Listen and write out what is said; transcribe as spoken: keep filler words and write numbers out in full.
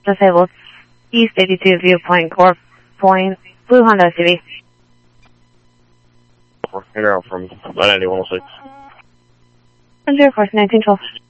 disabled. East eighty-two Viewpoint Corp. Point, Blue Honda S U V. You're out from nine ninety-one oh six. Zero four nineteen twelve.